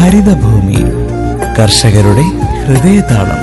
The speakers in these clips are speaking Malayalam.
ഹരിതഭൂമി കർഷകരുടെ ഹൃദയതാളം.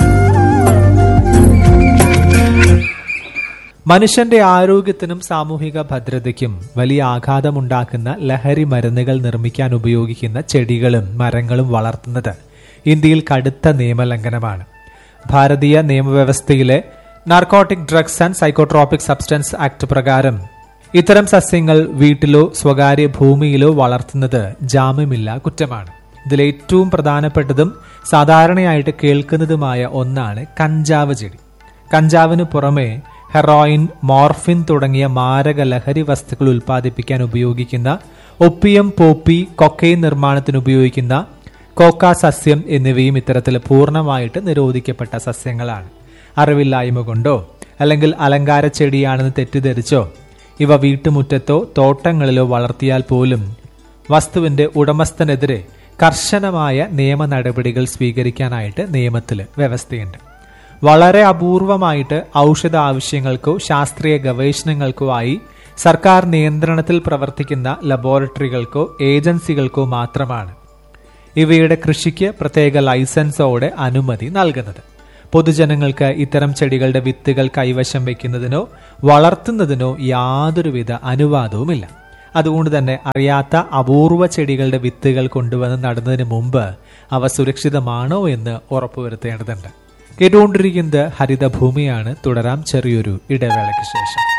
മനുഷ്യന്റെ ആരോഗ്യത്തിനും സാമൂഹിക ഭദ്രതയ്ക്കും വലിയ ആഘാതമുണ്ടാക്കുന്ന ലഹരി മരുന്നുകൾ നിർമ്മിക്കാൻ ഉപയോഗിക്കുന്ന ചെടികളും മരങ്ങളും വളർത്തുന്നത് ഇന്ത്യയിൽ കടുത്ത നിയമലംഘനമാണ്. ഭാരതീയ നിയമവ്യവസ്ഥയിലെ narcotic drugs and psychotropic substance act പ്രകാരം ഇത്തരം സസ്യങ്ങൾ വീട്ടിലോ സ്വകാര്യ ഭൂമിയിലോ വളർത്തുന്നത് ജാമ്യമില്ലാ കുറ്റമാണ്. ഇതിലേറ്റവും പ്രധാനപ്പെട്ടതും സാധാരണയായിട്ട് കേൾക്കുന്നതുമായ ഒന്നാണ് കഞ്ചാവ് ചെടി. കഞ്ചാവിന് പുറമെ ഹെറോയിൻ, മോർഫിൻ തുടങ്ങിയ മാരക ലഹരി വസ്തുക്കൾ ഉൽപ്പാദിപ്പിക്കാൻ ഉപയോഗിക്കുന്ന ഒപ്പിയം, പോപ്പി, കൊക്കൈൻ നിർമ്മാണത്തിന് ഉപയോഗിക്കുന്ന കോക്ക സസ്യം എന്നിവയും ഇത്തരത്തിൽ പൂർണ്ണമായിട്ട് നിരോധിക്കപ്പെട്ട സസ്യങ്ങളാണ്. അറിവില്ലായ്മ കൊണ്ടോ അല്ലെങ്കിൽ അലങ്കാര ചെടിയാണെന്ന് തെറ്റിദ്ധരിച്ചോ ഇവ വീട്ടുമുറ്റത്തോ തോട്ടങ്ങളിലോ വളർത്തിയാൽ പോലും വസ്തുവിന്റെ ഉടമസ്ഥനെതിരെ കർശനമായ നിയമ നടപടികൾ സ്വീകരിക്കാനായിട്ട് നിയമത്തിൽ വ്യവസ്ഥയുണ്ട്. വളരെ അപൂർവമായിട്ട് ഔഷധ ആവശ്യങ്ങൾക്കോ ശാസ്ത്രീയ ഗവേഷണങ്ങൾക്കോ ആയി സർക്കാർ നിയന്ത്രണത്തിൽ പ്രവർത്തിക്കുന്ന ലബോറട്ടറികൾക്കോ ഏജൻസികൾക്കോ മാത്രമാണ് ഇവയുടെ കൃഷിക്ക് പ്രത്യേക ലൈസൻസോടെ അനുമതി നൽകുന്നത്. പൊതുജനങ്ങൾക്ക് ഇത്തരം ചെടികളുടെ വിത്തുകൾ കൈവശം വയ്ക്കുന്നതിനോ വളർത്തുന്നതിനോ യാതൊരുവിധ അനുവാദവുമില്ല. അതുകൊണ്ട് തന്നെ അറിയാത്ത അപൂർവ ചെടികളുടെ വിത്തുകൾ കൊണ്ടുവന്ന് നടുന്നതിന് മുമ്പ് അവ സുരക്ഷിതമാണോ എന്ന് ഉറപ്പുവരുത്തേണ്ടതുണ്ട്. കേട്ടുകൊണ്ടിരിക്കുന്നത് ഹരിതഭൂമിയാണ്. തുടരാം ചെറിയൊരു ഇടവേളയ്ക്ക് ശേഷം.